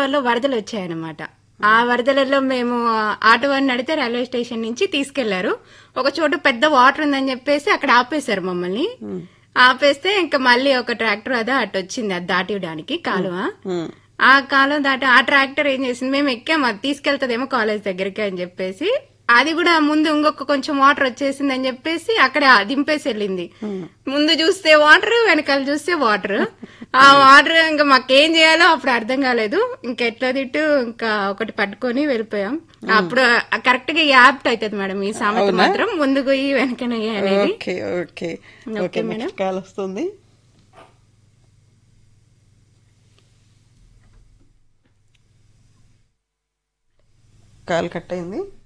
హైదరాబాద్ లో వరదలు వచ్చాయన్నమాట. ఆ వరదలలో మేము ఆటో అని నడితే రైల్వే స్టేషన్ నుంచి తీసుకెళ్లారు. ఒక చోట పెద్ద వాటర్ ఉందని చెప్పేసి అక్కడ ఆపేశారు మమ్మల్ని. ఆపేస్తే ఇంకా మళ్ళీ ఒక ట్రాక్టర్ అదే అటు వచ్చింది, అది దాటివ్వడానికి కాలువ. ఆ కాలువ దాటి ఆ ట్రాక్టర్ ఏం చేసింది, మేము ఎక్కాము, అది తీసుకెళ్తదేమో కాలేజ్ దగ్గరికి అని చెప్పేసి, అది కూడా ముందు ఇంకొక కొంచెం వాటర్ వచ్చేసింది అని చెప్పేసి అక్కడ దింపేసి వెళ్ళింది. ముందు చూస్తే వాటర్, వెనకాల చూస్తే వాటర్. ఆ వాటర్ ఇంకా మాకేం చేయాలో అప్పుడు అర్థం కాలేదు. ఇంకా ఎట్లా తిట్టు ఇంకా ఒకటి పట్టుకొని వెళ్ళిపోయాం. అప్పుడు కరెక్ట్ గా యాప్ట్ అవుతుంది మేడం ఈ సామెత మాత్రం, ముందు పోయి వెనకనయ్యి అనేది. ఓకే మేడం, కాల్ వస్తుంది. కాల్ కట్ అయింది.